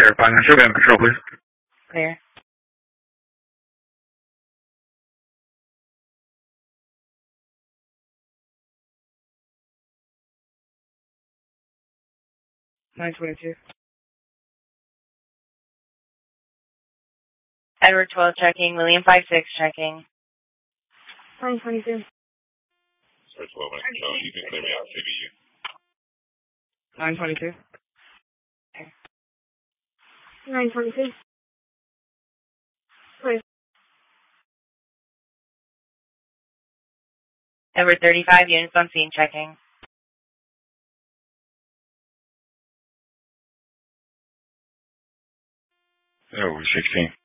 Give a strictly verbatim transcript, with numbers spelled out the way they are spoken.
Clear, five nine seven, control, please. Clear. nine twenty-two. Edward twelve checking. William five six checking. nine twenty-two. Sorry, twelve, I control. You can clear me out, C B U. nine twenty-two. Okay. nine twenty-two. Clear. Edward thirty-five, units on scene checking. Edward sixteen.